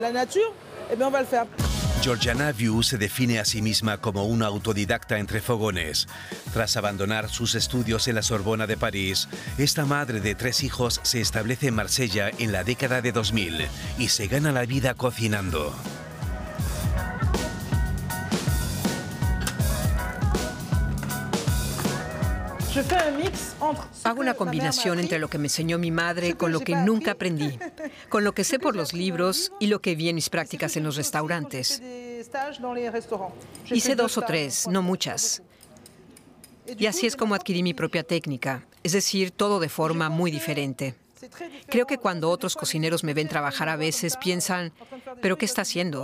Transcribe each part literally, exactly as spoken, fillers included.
La nature, eh bien on va le faire. Georgiana Vieux se define a sí misma como una autodidacta entre fogones. Tras abandonar sus estudios en la Sorbona de París, esta madre de tres hijos se establece en Marsella en la década de dos mil y se gana la vida cocinando. Hago una combinación entre lo que me enseñó mi madre con lo que nunca aprendí, con lo que sé por los libros y lo que vi en mis prácticas en los restaurantes. Hice dos o tres, no muchas. Y así es como adquirí mi propia técnica, es decir, todo de forma muy diferente. Creo que cuando otros cocineros me ven trabajar a veces piensan, ¿pero qué está haciendo?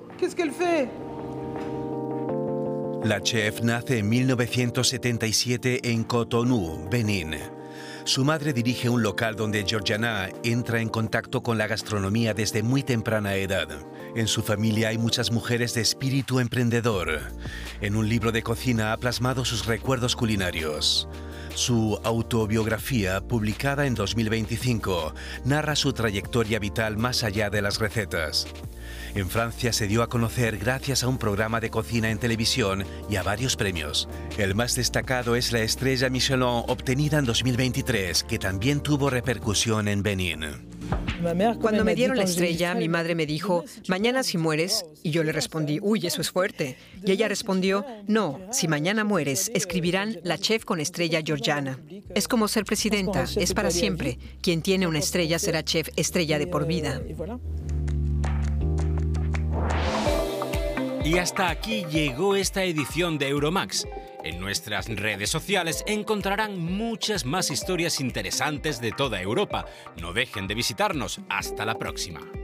La chef nace en mil novecientos setenta y siete en Cotonou, Benín. Su madre dirige un local donde Georgiana entra en contacto con la gastronomía desde muy temprana edad. En su familia hay muchas mujeres de espíritu emprendedor. En un libro de cocina ha plasmado sus recuerdos culinarios. Su autobiografía, publicada en dos mil veinticinco, narra su trayectoria vital más allá de las recetas. En Francia se dio a conocer gracias a un programa de cocina en televisión y a varios premios. El más destacado es la estrella Michelin obtenida en dos mil veintitrés, que también tuvo repercusión en Benín. Cuando me dieron la estrella, mi madre me dijo, mañana si mueres, y yo le respondí, uy, eso es fuerte. Y ella respondió, no, si mañana mueres, escribirán la chef con estrella Georgiana. Es como ser presidenta, es para siempre. Quien tiene una estrella será chef estrella de por vida. Y hasta aquí llegó esta edición de Euromax. En nuestras redes sociales encontrarán muchas más historias interesantes de toda Europa. No dejen de visitarnos. Hasta la próxima.